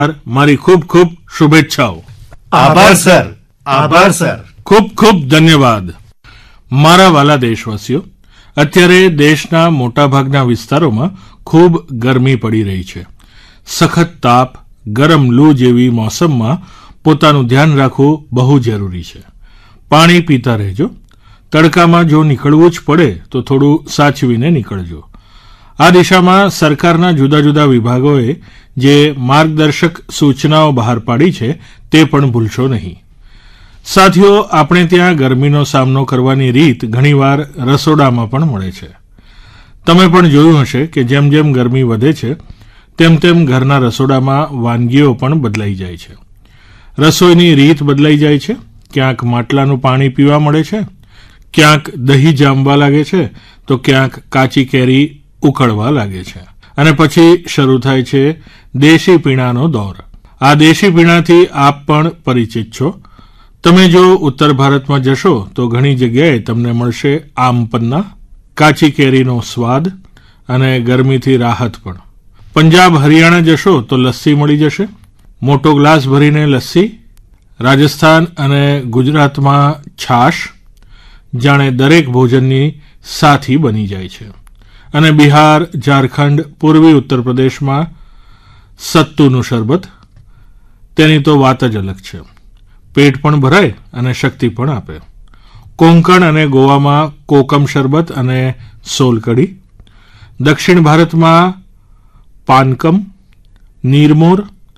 મારી ખૂબ ખૂબ શુભેચ્છાઓ. આભાર સર. આભાર સર. ખૂબ ખૂબ ધન્યવાદ. મારા વાલા દેશવાસીઓ, અત્યારે દેશના મોટાભાગના વિસ્તારોમાં ખૂબ ગરમી પડી રહી છે. સખત તાપ, ગરમ લૂ જેવી મોસમમાં પોતાનું ધ્યાન રાખવું બહુ જરૂરી છે. પાણી પીતા રહેજો. તડકામાં જો નીકળવું જ પડે તો થોડું સાચવીને નીકળજો. આ દિશામાં સરકારના જુદા જુદા વિભાગોએ જે માર્ગદર્શક સૂચનાઓ બહાર પાડી છે તે પણ ભૂલશો નહીં. સાથીઓ, આપણે ત્યાં ગરમીનો સામનો કરવાની રીત ઘણીવાર રસોડામાં પણ મળે છે. તમે પણ જોયું હશે કે જેમ જેમ ગરમી વધે છે તેમ તેમ ઘરના રસોડામાં વાનગીઓ પણ બદલાઈ જાય છે. રસોઈની રીત બદલાઈ જાય છે. ક્યાંક માટલાનું પાણી પીવા મળે છે, ક્યાંક દહીં જામવા લાગે છે, તો ક્યાંક કાચી કેરી ઉકળવા લાગે છે. અને પછી શરૂ થાય છે દેશી પીણાનો દોર. આ દેશી પીણાથી આપ પણ પરિચિત છો. તમે જો ઉત્તર ભારતમાં જશો તો ઘણી જગ્યાએ તમને મળશે આમપન્ના, કાચી કેરીનો સ્વાદ અને ગરમીથી રાહત પણ. પંજાબ હરિયાણા જશો તો લસ્સી મળી જશે, મોટો ગ્લાસ ભરીને લસ્સી. રાજસ્થાન અને ગુજરાતમાં છાશ જાણે દરેક ભોજનની સાથી બની જાય છે. અને બિહાર, ઝારખંડ, પૂર્વી ઉત્તર પ્રદેશમાં સત્તુનું શરબત, તેની તો વાત જ અલગ છે. પેટ પણ ભરાય અને શક્તિ પણ આપે. કોંકણ અને ગોવામાં કોકમ શરબત અને સોલકડી. દક્ષિણ ભારતમાં પાનકમ, નીરમોર,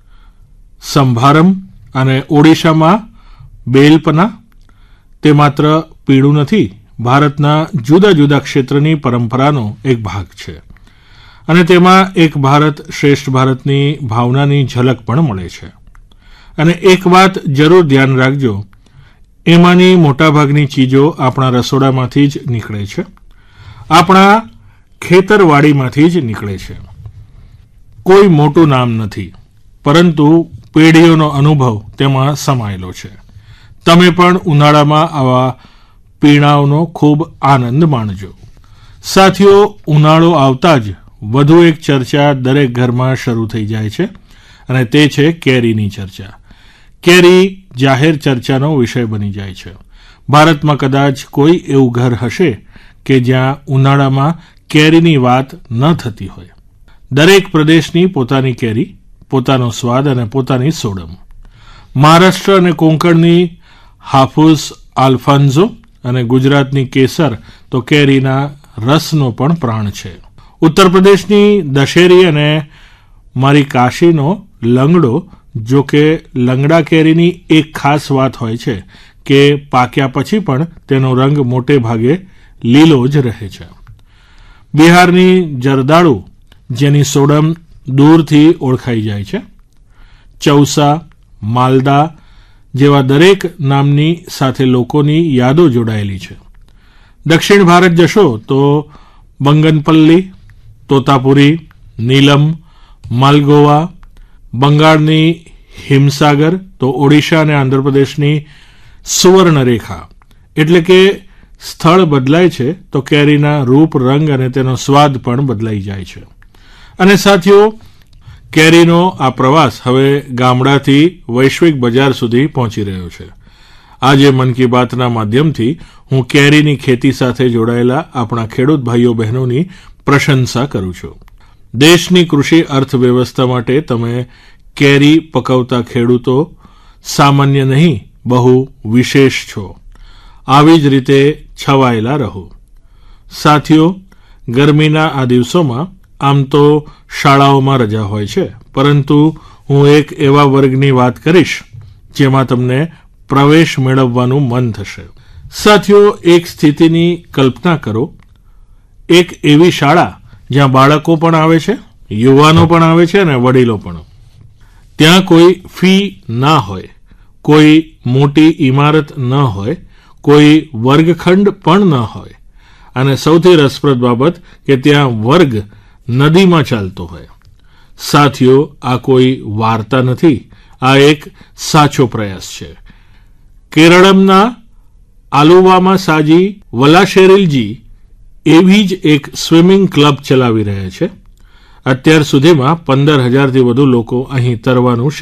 સંભારમ અને ઓડિશામાં બેલપના. તે માત્ર પીણું નથી, ભારતના જુદા જુદા ક્ષેત્રની પરંપરાનો એક ભાગ છે. અને તેમાં એક ભારત શ્રેષ્ઠ ભારતની ભાવનાની ઝલક પણ મળે છે. અને એક વાત જરૂર ધ્યાન રાખજો, એમાંની મોટાભાગની ચીજો આપણા રસોડામાંથી જ નીકળે છે, આપણા ખેતરવાડીમાંથી જ નીકળે છે. કોઈ મોટું નામ નથી, પરંતુ પેઢીઓનો અનુભવ તેમાં સમાયેલો છે. તમે પણ ઉનાળામાં આવા પીણાઓનો ખૂબ આનંદ માણજો. સાથીઓ, ઉનાળો આવતા જ વધુ એક ચર્ચા દરેક ઘરમાં શરૂ થઈ જાય છે અને તે છે કેરીની ચર્ચા. કેરી જાહેર ચર્ચાનો વિષય બની જાય છે. ભારતમાં કદાચ કોઈ એવું ઘર હશે કે જ્યાં ઉનાળામાં કેરીની વાત ન થતી હોય. દરેક પ્રદેશની પોતાની કેરી, પોતાનો સ્વાદ અને પોતાની સોડમ. મહારાષ્ટ્ર અને કોંકણની હાફૂસ આલ્ફાન્ઝો અને ગુજરાતની કેસર તો કેરીના રસનો પણ પ્રાણ છે. ઉત્તર પ્રદેશની દશેરી અને મારી કાશીનો લંગડો. જો કે લંગડા કેરીની એક ખાસ વાત હોય છે કે પાક્યા પછી પણ તેનો રંગ મોટે ભાગે લીલો જ રહે છે. બિહારની જરદાળુ, જેની સોડમ દૂરથી ઓળખાઈ જાય છે. ચૌસા, માલદા જેવા દરેક નામની સાથે લોકોની યાદો જોડાયેલી છે. દક્ષિણ ભારત જશો તો બંગનપલ્લી, તોતાપુરી, નીલમ, માલગોવા, બંગાળની હિમસાગર, તો ઓડિશા અને આંધ્રપ્રદેશની સુવર્ણરેખા. એટલે કે સ્થળ બદલાય છે તો કેરીના રૂપ, રંગ અને તેનો સ્વાદ પણ બદલાઈ જાય છે. અને સાથીઓ, કેરીનો આ પ્રવાસ હવે ગામડાથી વૈશ્વિક બજાર સુધી પહોંચી રહ્યો છે. આજે મન કી બાતના માધ્યમથી હું કેરીની ખેતી સાથે જોડાયેલા આપણા ખેડૂત ભાઈઓ બહેનોની પ્રશંસા કરું છું. દેશની કૃષિ અર્થવ્યવસ્થા માટે તમે કેરી પકવતા ખેડૂતો સામાન્ય નહીં, બહુ વિશેષ છો. આવી જ રીતે છવાયેલા રહો. સાથીઓ, ગરમીના આ દિવસોમાં આમ તો શાળાઓમાં રજા હોય છે, પરંતુ હું એક એવા વર્ગની વાત કરીશ જેમાં તમને પ્રવેશ મેળવવાનું મન થશે. સાથીઓ, એક સ્થિતિની કલ્પના કરો. એક એવી શાળા જ્યાં બાળકો પણ આવે છે, યુવાનો પણ આવે છે અને વડીલો પણ. ત્યાં કોઈ ફી ના હોય, કોઈ મોટી ઇમારત ન હોય, કોઈ વર્ગખંડ પણ ન હોય, અને સૌથી રસપ્રદ બાબત કે ત્યાં વર્ગ નદીમાં ચાલતો હોય. સાથીઓ, આ કોઈ વાર્તા નથી, આ એક સાચો પ્રયાસ છે. કેરળમના આલુવામાં સાજી વલાશેરીલજી એવી જ એક સ્વિમિંગ ક્લબ ચલાવી રહ્યા છે અત્યાર સુધીમાં 15,000થી વધુ લોકો અહીં તરવાનું